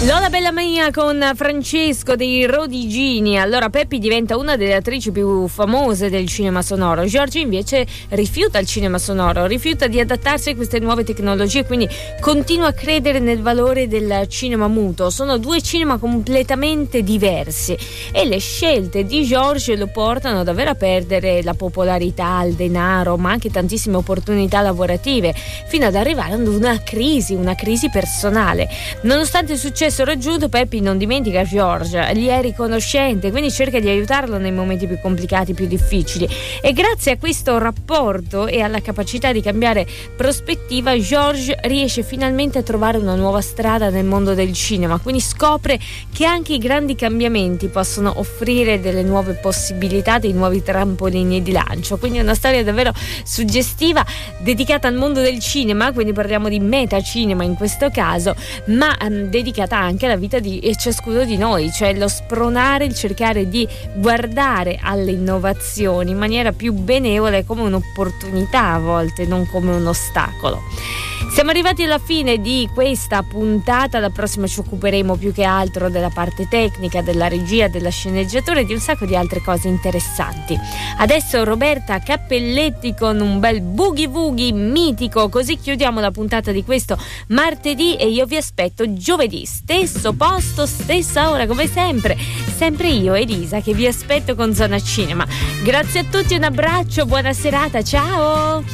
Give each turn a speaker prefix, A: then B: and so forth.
A: Lola Bellamia con Francesco dei Rodigini. Allora Peppi diventa una delle attrici più famose del cinema sonoro. Giorgio invece rifiuta il cinema sonoro, rifiuta di adattarsi a queste nuove tecnologie, quindi continua a credere nel valore del cinema muto. Sono due cinema completamente diversi e le scelte di Giorgio lo portano davvero a perdere la popolarità, il denaro, ma anche tantissime opportunità lavorative, fino ad arrivare ad una crisi personale. Nonostante il successo raggiunto, Peppi non dimentica George, gli è riconoscente, quindi cerca di aiutarlo nei momenti più complicati, più difficili, e grazie a questo rapporto e alla capacità di cambiare prospettiva, George riesce finalmente a trovare una nuova strada nel mondo del cinema, quindi scopre che anche i grandi cambiamenti possono offrire delle nuove possibilità, dei nuovi trampolini di lancio. Quindi è una storia davvero suggestiva dedicata al mondo del cinema, quindi parliamo di metacinema in questo caso, ma dedicata anche alla vita di ciascuno di noi, cioè lo spronare, il cercare di guardare alle innovazioni in maniera più benevola, come un'opportunità a volte, non come un ostacolo. Siamo arrivati alla fine di questa puntata, la prossima ci occuperemo più che altro della parte tecnica, della regia, della sceneggiatura e di un sacco di altre cose interessanti. Adesso Roberta Cappelletti con un bel boogie woogie mitico, così chiudiamo la puntata di questo martedì e io vi aspetto giovedì, stesso posto, stessa ora, come sempre io Elisa che vi aspetto con Zona Cinema. Grazie a tutti, un abbraccio, buona serata, ciao!